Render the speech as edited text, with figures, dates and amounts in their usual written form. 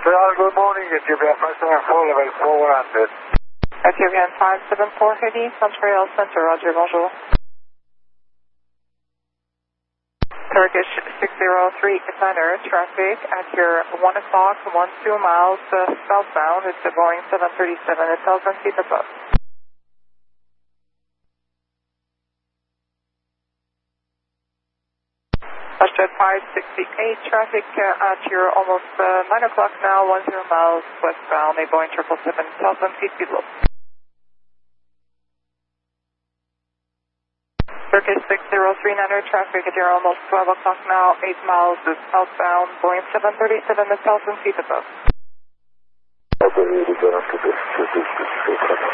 Good morning, Ethiopian 574, level 4100. Ethiopian 574 Heidi, Montreal Center, Roger, bonjour. Turkish 603 Center, traffic at your 1 o'clock, 12 miles southbound. It's a Boeing 737 at 1,000 feet above. Jet 568, traffic at your almost 9 o'clock now, 10 miles westbound, a Boeing 777, 1,000 feet below. Turkish 6039, traffic at your almost 12 o'clock now, 8 miles southbound, Boeing 737, 1,000 feet above.